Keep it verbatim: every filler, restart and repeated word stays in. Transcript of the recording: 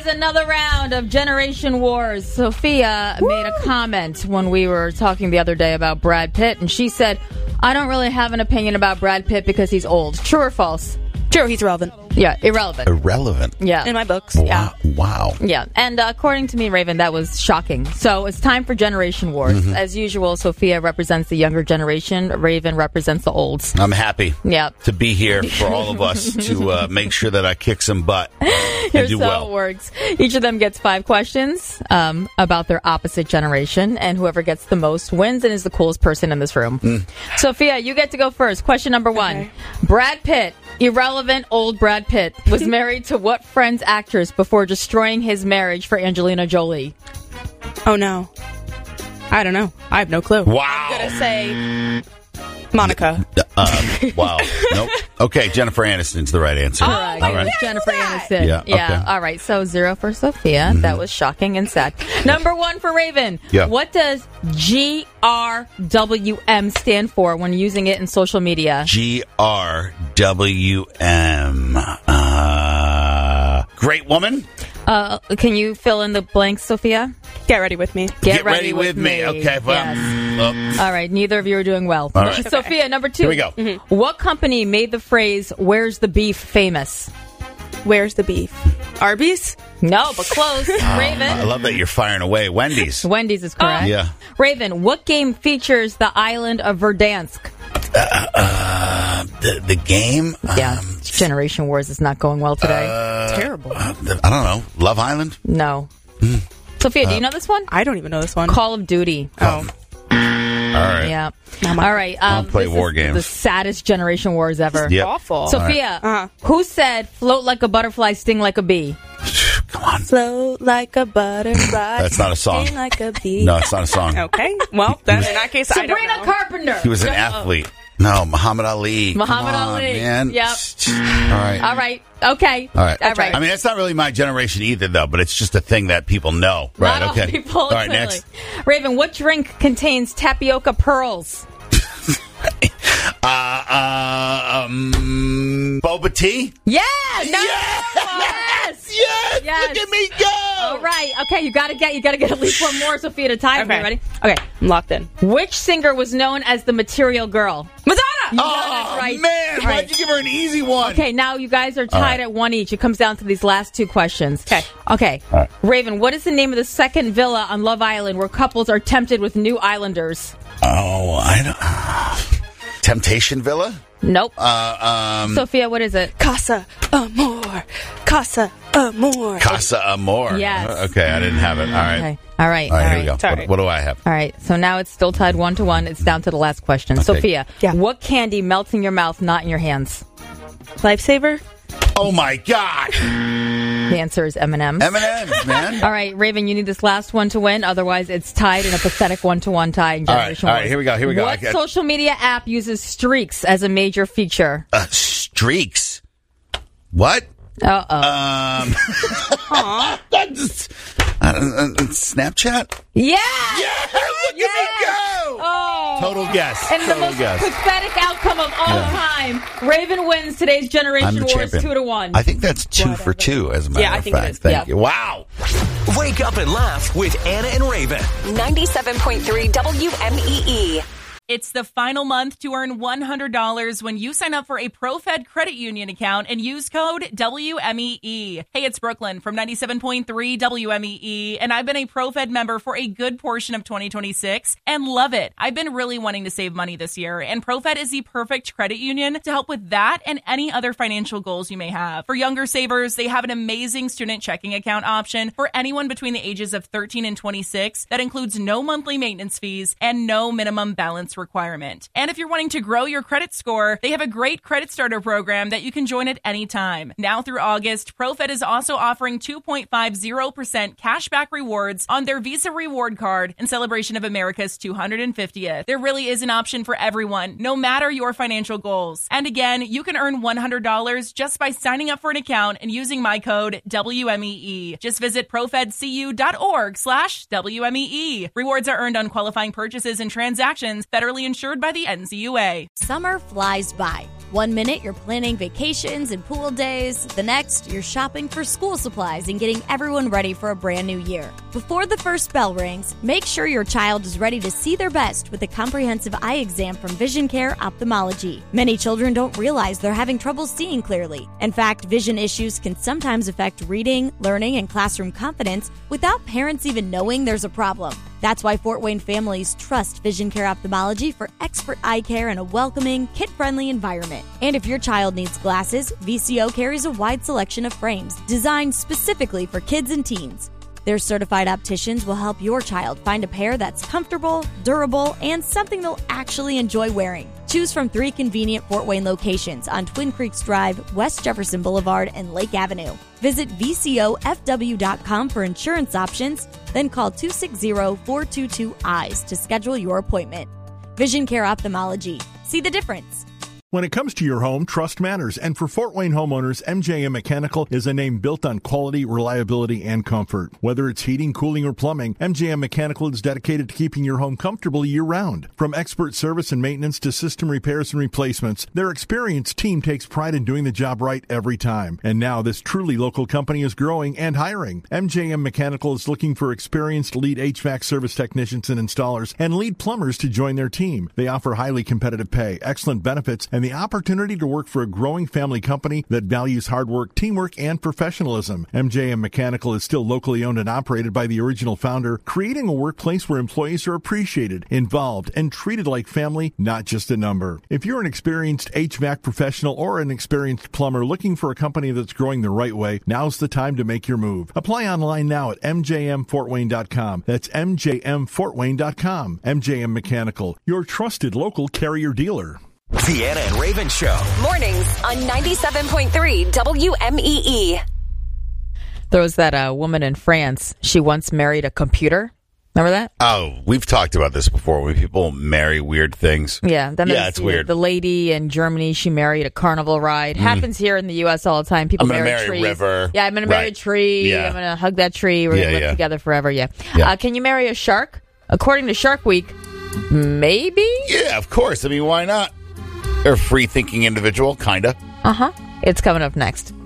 is another round of Generation Wars. Sophia Woo! made a comment when we were talking the other day about Brad Pitt, and she said, I don't really have an opinion about Brad Pitt because he's old. True or false? True, he's irrelevant. Yeah, irrelevant. Irrelevant. Yeah. In my books. Wow. Yeah. Wow. Yeah. And uh, according to me, Raven, that was shocking. So it's time for Generation Wars. Mm-hmm. As usual, Sophia represents the younger generation. Raven represents the olds. I'm happy yeah. to be here for all of us to uh, make sure that I kick some butt and Here's do how well. it works. Each of them gets five questions um, about their opposite generation, and whoever gets the most wins and is the coolest person in this room. Mm. Sophia, you get to go first. Question number one. Okay. Brad Pitt, irrelevant old Brad Pitt, was married to what Friends actress before destroying his marriage for Angelina Jolie? Oh, no. I don't know. I have no clue. Wow. I'm going to say Monica. Uh, wow. Nope. Okay, Jennifer Aniston's the right answer. All right. All right. Jennifer Aniston. Yeah. yeah. Okay. All right. So zero for Sophia. Mm-hmm. That was shocking and sad. Number one for Raven. Yeah. What does G R W M stand for when using it in social media? G R W M. Uh, great woman. Uh, can you fill in the blanks, Sophia? Get ready with me. Get, Get ready, ready with, with me. me. Okay. Well, yes. uh, All right. Neither of you are doing well. All right. Sophia, number two. Here we go. Mm-hmm. What company made the phrase, where's the beef, famous? Where's the beef? Arby's? No, but close. Raven. I love that you're firing away. Wendy's. Wendy's is correct. Oh. Yeah. Raven, what game features the island of Verdansk? Uh, uh, the, the game? Yeah. Um, Generation Wars is not going well today. Uh, Terrible. Uh, the, I don't know. Love Island? No. Mm. Sophia, do you know this one? I don't even know this one. Call of Duty. Oh. All right. Yeah. All right. Um, I don't play this war is games. The saddest Generation Wars ever. Yep. Awful. Sophia, Uh-huh. who said float like a butterfly, sting like a bee? Come on. Float like a butterfly. That's not a song. Sting like a bee. No, it's not a song. Okay. Well, then in that case, I don't Sabrina know. Carpenter. He was an athlete. No, Muhammad Ali. Muhammad Come on, Ali. Man. Yep. All right. All right. Okay. All right. All right. I mean, that's not really my generation either, though, but it's just a thing that people know. Right. Not okay. all people, all right. clearly. Next. Raven, what drink contains tapioca pearls? uh, uh, um, boba tea? Yeah. No. Yes. Yes. Yes. Yes. Look at me go. All right. Okay. You got to get. You got to get at least one more, Sophia, to tie. Okay. You ready? Okay. I'm locked in. Which singer was known as the Material Girl? Madonna! You got Oh, it right. man. All Why'd right. you give her an easy one? Okay, now you guys are tied right. at one each. It comes down to these last two questions. Okay. Okay. All right. Raven, what is the name of the second villa on Love Island where couples are tempted with new islanders? Oh, I don't. Temptation Villa? Nope. Uh, um, Sophia, what is it? Casa Amor. Casa Amor. Casa Amor. Yes. Okay, I didn't have it. All right. Okay. All right. All right, all here we go. Sorry. What, what do I have? All right. So now it's still tied one to one. It's down to the last question. Okay. Sophia, Yeah. what candy melts in your mouth, not in your hands? Lifesaver? Oh, my God. The answer is M and M's. M and M's, man. All right, Raven, you need this last one to win. Otherwise, it's tied in a pathetic one-to-one tie in All right, Generation all right, Wars. here we go, here we go. What I got- social media app uses streaks as a major feature? Uh, streaks. What? Uh-oh. Um, that's, I don't, uh, Snapchat? Yeah! Yeah, look Yeah. at me go! Oh. Total guess. And the Total most guess. pathetic outcome of all Yeah. time. Raven wins today's Generation I'm the Wars champion. two to one. I think that's two for two, as a matter Yeah, I of think it fact. is. Thank Yeah. you. Wow. Wake up and laugh with Anna and Raven. ninety-seven point three W M E E. It's the final month to earn one hundred dollars when you sign up for a ProFed credit union account and use code W M E E. Hey, it's Brooklyn from ninety-seven point three W M E E, and I've been a ProFed member for a good portion of twenty twenty-six and love it. I've been really wanting to save money this year, and ProFed is the perfect credit union to help with that and any other financial goals you may have. For younger savers, they have an amazing student checking account option for anyone between the ages of thirteen and twenty-six that includes no monthly maintenance fees and no minimum balance requirement. And if you're wanting to grow your credit score, they have a great credit starter program that you can join at any time. Now through August, ProFed is also offering two point five zero percent cashback rewards on their Visa reward card in celebration of America's two hundred fiftieth. There really is an option for everyone, no matter your financial goals. And again, you can earn one hundred dollars just by signing up for an account and using my code W M E E. Just visit profedcu.org slash W M E E. Rewards are earned on qualifying purchases and transactions, federally insured by the N C U A. Summer flies by, One minute you're planning vacations and pool days. The next, you're shopping for school supplies and getting everyone ready for a brand new year. Before the first bell rings, make sure your child is ready to see their best with a comprehensive eye exam from Vision Care Ophthalmology. Many children don't realize they're having trouble seeing clearly. In fact, vision issues can sometimes affect reading, learning, and classroom confidence without parents even knowing there's a problem. That's why Fort Wayne families trust Vision Care Ophthalmology for expert eye care in a welcoming, kid-friendly environment. And if your child needs glasses, V C O carries a wide selection of frames designed specifically for kids and teens. Their certified opticians will help your child find a pair that's comfortable, durable, and something they'll actually enjoy wearing. Choose from three convenient Fort Wayne locations on Twin Creeks Drive, West Jefferson Boulevard, and Lake Avenue. Visit V C O F W dot com for insurance options, then call two six zero, four two two, eyes to schedule your appointment. Vision Care Ophthalmology. See the difference. When it comes to your home, trust matters, and for Fort Wayne homeowners, M J M Mechanical is a name built on quality, reliability, and comfort. Whether it's heating, cooling, or plumbing, M J M Mechanical is dedicated to keeping your home comfortable year-round. From expert service and maintenance to system repairs and replacements, their experienced team takes pride in doing the job right every time. And now this truly local company is growing and hiring. M J M Mechanical is looking for experienced lead H V A C service technicians and installers and lead plumbers to join their team. They offer highly competitive pay, excellent benefits, and the opportunity to work for a growing family company that values hard work, teamwork, and professionalism. M J M Mechanical is still locally owned and operated by the original founder, creating a workplace where employees are appreciated, involved, and treated like family, not just a number. If you're an experienced H V A C professional or an experienced plumber looking for a company that's growing the right way, now's the time to make your move. Apply online now at M J M Fort Wayne dot com. That's M J M Fort Wayne dot com. M J M Mechanical, your trusted local Carrier dealer. The Anna and Raven Show. Mornings on ninety-seven point three W M E E. There was that uh, woman in France. She once married a computer. Remember that? Oh, we've talked about this before when people marry weird things. Yeah. Then yeah, there's, it's you know, weird. The lady in Germany, she married a carnival ride. Mm. Happens here in the U S all the time. People I'm gonna marry, marry trees. River. Yeah, I'm going to marry Right. a tree. Yeah. I'm going to hug that tree. We're Yeah, going to live yeah. together forever. Yeah. Yeah. Uh, can you marry a shark? According to Shark Week, maybe? Yeah, of course. I mean, why not? They're a free-thinking individual, kind of. Uh-huh. It's coming up next.